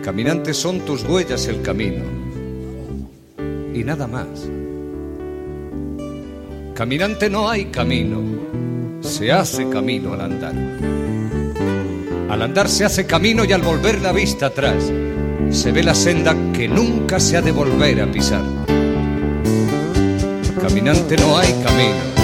Caminante, son tus huellas el camino y nada más. Caminante, no hay camino, se hace camino al andar. Al andar se hace camino y al volver la vista atrás se ve la senda que nunca se ha de volver a pisar. Caminante, no hay camino,